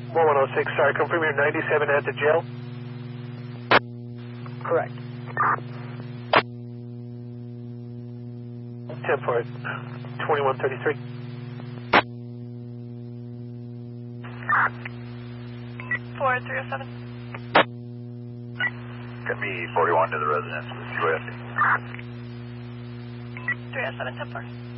1106, sorry, confirm you're 97 at the jail? Correct. 10 for it. 2133. 4307. Can be 41 to the residence with USC. 307, 10 4.